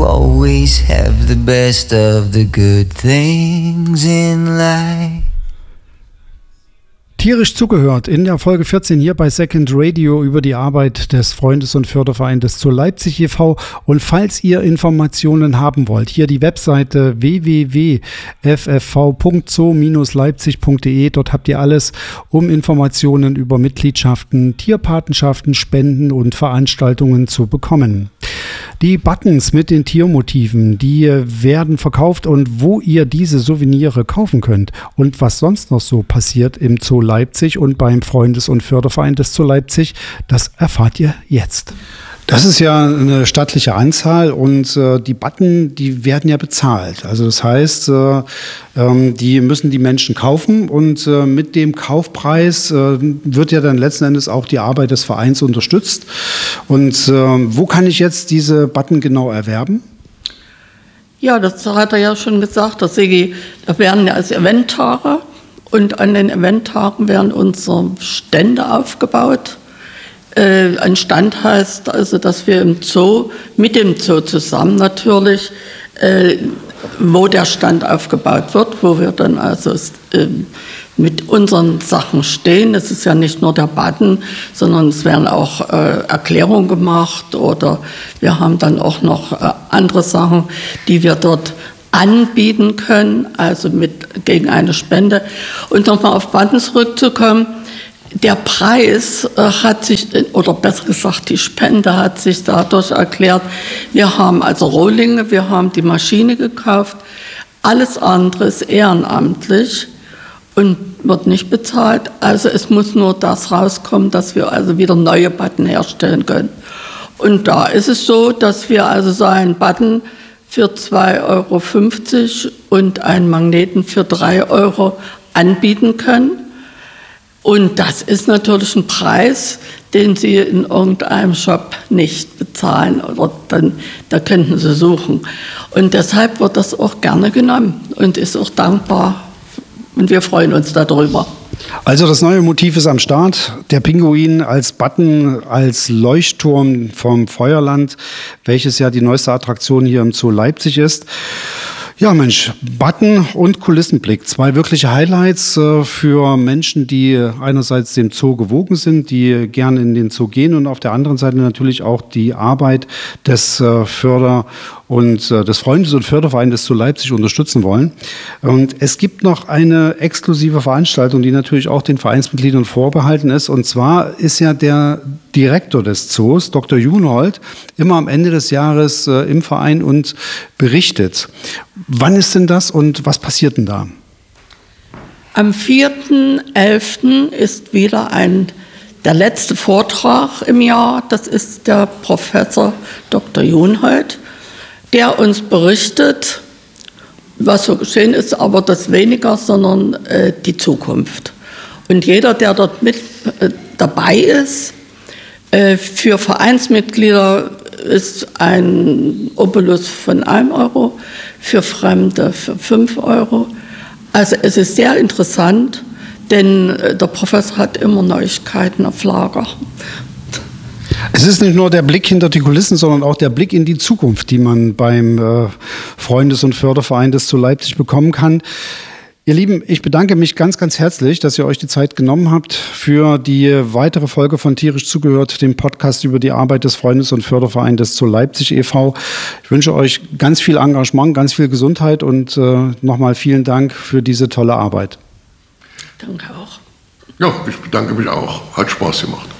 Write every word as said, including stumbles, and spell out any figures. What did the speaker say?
always have the best of the good things in life. Tierisch zugehört in der Folge vierzehn hier bei Second Radio über die Arbeit des Freundes- und Fördervereins zu Leipzig e V. Und falls ihr Informationen haben wollt, hier die Webseite w w w punkt f f v punkt zoo Bindestrich leipzig punkt d e. Dort habt ihr alles, um Informationen über Mitgliedschaften, Tierpatenschaften, Spenden und Veranstaltungen zu bekommen. Die Buttons mit den Tiermotiven, die werden verkauft, und wo ihr diese Souvenire kaufen könnt und was sonst noch so passiert im Zoo Leipzig und beim Freundes- und Förderverein des Zoo Leipzig, das erfahrt ihr jetzt. Das ist ja eine stattliche Anzahl, und äh, die Button, die werden ja bezahlt. Also das heißt, äh, ähm, die müssen die Menschen kaufen, und äh, mit dem Kaufpreis äh, wird ja dann letzten Endes auch die Arbeit des Vereins unterstützt. Und äh, wo kann ich jetzt diese Button genau erwerben? Ja, das hat er ja schon gesagt. Das werden ja als Eventtage, und an den Eventtagen werden unsere Stände aufgebaut. Äh, ein Stand heißt also, dass wir im Zoo, mit dem Zoo zusammen natürlich, äh, wo der Stand aufgebaut wird, wo wir dann also äh, mit unseren Sachen stehen. Es ist ja nicht nur der Button, sondern es werden auch äh, Erklärungen gemacht, oder wir haben dann auch noch äh, andere Sachen, die wir dort anbieten können, also mit, gegen eine Spende. Und nochmal auf Button zurückzukommen, der Preis äh, hat sich, oder besser gesagt, die Spende hat sich dadurch erklärt, wir haben also Rohlinge, wir haben die Maschine gekauft, alles andere ist ehrenamtlich und wird nicht bezahlt. Also es muss nur das rauskommen, dass wir also wieder neue Button herstellen können. Und da ist es so, dass wir also so einen Button für zwei Euro fünfzig und einen Magneten für drei Euro anbieten können. Und das ist natürlich ein Preis, den Sie in irgendeinem Shop nicht bezahlen, oder dann, da könnten Sie suchen. Und deshalb wird das auch gerne genommen und ist auch dankbar, und wir freuen uns darüber. Also das neue Motiv ist am Start. Der Pinguin als Button, als Leuchtturm vom Feuerland, welches ja die neueste Attraktion hier im Zoo Leipzig ist. Ja, Mensch, Button und Kulissenblick. Zwei wirkliche Highlights äh, für Menschen, die einerseits dem Zoo gewogen sind, die gerne in den Zoo gehen, und auf der anderen Seite natürlich auch die Arbeit des äh, Förder- und äh, des Freundes- und Fördervereins zu Leipzig unterstützen wollen. Und es gibt noch eine exklusive Veranstaltung, die natürlich auch den Vereinsmitgliedern vorbehalten ist. Und zwar ist ja der Direktor des Zoos, Doktor Junold, immer am Ende des Jahres äh, im Verein und berichtet. Wann ist denn das und was passiert denn da? Am vierten elften ist wieder ein, der letzte Vortrag im Jahr. Das ist der Professor Doktor Junold, der uns berichtet, was so geschehen ist, aber das weniger, sondern äh, die Zukunft. Und jeder, der dort mit äh, dabei ist, äh, für Vereinsmitglieder ist ein Obolus von einem Euro, für Fremde für fünf Euro. Also es ist sehr interessant, denn äh, der Professor hat immer Neuigkeiten auf Lager. Es ist nicht nur der Blick hinter die Kulissen, sondern auch der Blick in die Zukunft, die man beim äh, Freundes- und Förderverein des Zoo Leipzig bekommen kann. Ihr Lieben, ich bedanke mich ganz, ganz herzlich, dass ihr euch die Zeit genommen habt für die weitere Folge von Tierisch zugehört, dem Podcast über die Arbeit des Freundes- und Fördervereins des Zoo Leipzig e V. Ich wünsche euch ganz viel Engagement, ganz viel Gesundheit und äh, nochmal vielen Dank für diese tolle Arbeit. Danke auch. Ja, ich bedanke mich auch. Hat Spaß gemacht.